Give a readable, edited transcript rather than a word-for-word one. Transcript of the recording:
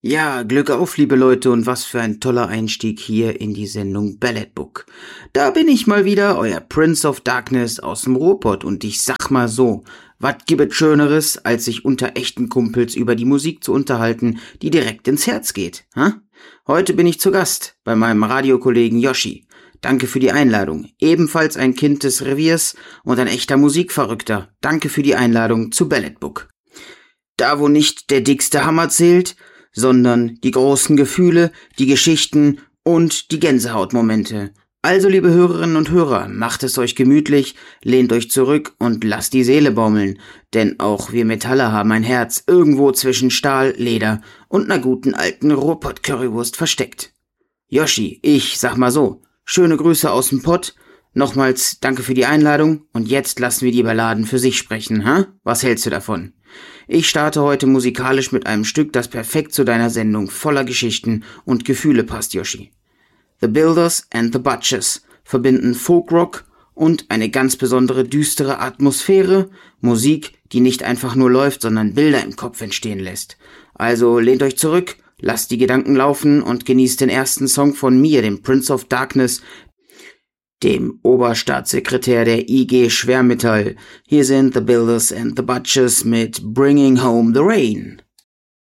Ja, Glück auf, liebe Leute, und was für ein toller Einstieg hier in die Sendung Ballad Book. Da bin ich mal wieder, euer Prince of Darkness aus dem Ruhrpott, und ich sag mal so, wat gibet Schöneres, als sich unter echten Kumpels über die Musik zu unterhalten, die direkt ins Herz geht, ha? Heute bin ich zu Gast bei meinem Radiokollegen Yoshi. Danke für die Einladung. Ebenfalls ein Kind des Reviers und ein echter Musikverrückter. Danke für die Einladung zu Ballad Book. Da, wo nicht der dickste Hammer zählt, sondern die großen Gefühle, die Geschichten und die Gänsehautmomente. Also, liebe Hörerinnen und Hörer, macht es euch gemütlich, lehnt euch zurück und lasst die Seele baumeln, denn auch wir Metaller haben ein Herz irgendwo zwischen Stahl, Leder und einer guten alten Ruhrpott-Currywurst versteckt. Yoshi, ich sag mal so, schöne Grüße aus dem Pott, nochmals danke für die Einladung und jetzt lassen wir die Balladen für sich sprechen, ha? Was hältst du davon? Ich starte heute musikalisch mit einem Stück, das perfekt zu deiner Sendung voller Geschichten und Gefühle passt, Yoshi. The Builders and the Butchers verbinden Folkrock und eine ganz besondere düstere Atmosphäre, Musik, die nicht einfach nur läuft, sondern Bilder im Kopf entstehen lässt. Also lehnt euch zurück, lasst die Gedanken laufen und genießt den ersten Song von mir, dem Prince of Darkness, dem Oberstaatssekretär der IG Schwermetall. Hier sind The Builders and the Butchers mit Bringing Home the Rain.